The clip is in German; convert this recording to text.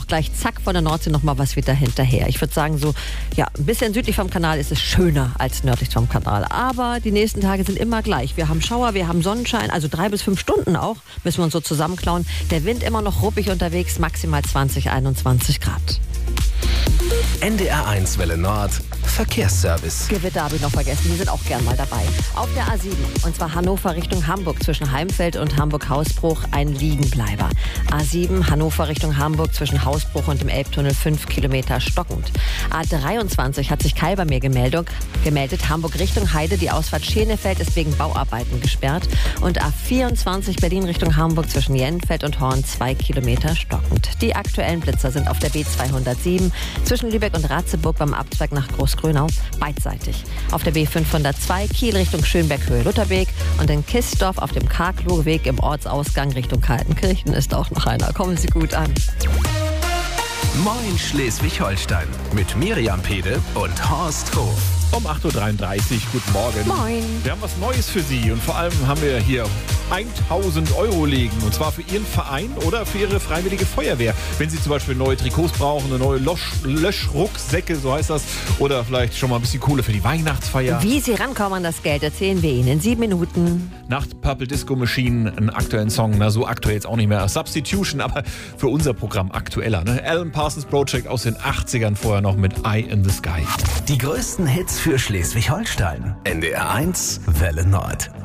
auch gleich zack von der Nordsee nochmal was wieder hinterher. Ich würde sagen, so ein bisschen südlich vom Kanal ist es schöner als nördlich vom Kanal. Aber die nächsten Tage sind immer gleich. Wir haben Schauer, wir haben Sonnenschein, also 3 bis 5 Stunden auch, müssen wir uns so zusammenklauen. Der Wind immer noch ruppig unterwegs, maximal 20, 21 Grad. NDR1 Welle Nord, Verkehrsservice. Gewitter habe ich noch vergessen, die sind auch gern mal dabei. Auf der A7, und zwar Hannover Richtung Hamburg, zwischen Heimfeld und Hamburg-Hausbruch, ein Liegenbleiber. A7, Hannover Richtung Hamburg, zwischen Hausbruch und dem Elbtunnel 5 Kilometer stockend. A23 hat sich Kai bei mir gemeldet, Hamburg Richtung Heide, die Ausfahrt Schenefeld ist wegen Bauarbeiten gesperrt. Und A24 Berlin Richtung Hamburg, zwischen Jenfeld und Horn 2 Kilometer stockend. Die aktuellen Blitzer sind auf der B207, zwischen Lübeck und Ratzeburg beim Abzweig nach Großgrönau, beidseitig. Auf der B502 Kiel Richtung Schönberg-Höhe Lutherweg und in Kissdorf auf dem Karkloweg im Ortsausgang Richtung Kaltenkirchen ist auch noch einer. Kommen Sie gut an. Moin Schleswig-Holstein mit Miriam Pede und Horst Hof. Um 8.33 Uhr, guten Morgen. Moin. Wir haben was Neues für Sie und vor allem haben wir hier 1.000 Euro liegen. Und zwar für Ihren Verein oder für Ihre Freiwillige Feuerwehr. Wenn Sie zum Beispiel neue Trikots brauchen, eine neue Löschrucksäcke, so heißt das. Oder vielleicht schon mal ein bisschen Kohle für die Weihnachtsfeier. Wie Sie rankommen an das Geld, erzählen wir Ihnen in 7 Minuten. Nach Purple Disco Machine, einen aktuellen Song. Na, so aktuell jetzt auch nicht mehr. Substitution, aber für unser Programm aktueller. Ne? Alan Parsons Project aus den 80ern, vorher noch mit Eye in the Sky. Die größten Hits für Schleswig-Holstein. NDR1 Welle Nord.